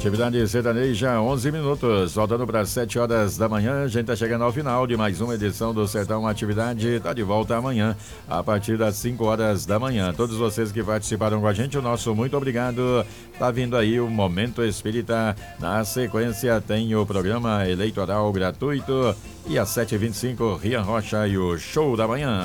Atividade sertaneja, 11 minutos, voltando para 7 horas da manhã. A gente está chegando ao final de mais uma edição do Sertão Atividade. Está de volta amanhã, a partir das 5 horas da manhã. Todos vocês que participaram com a gente, o nosso muito obrigado. Tá vindo aí o Momento Espírita. Na sequência, tem o programa eleitoral gratuito. E às 7h25, Rian Rocha e o Show da Manhã.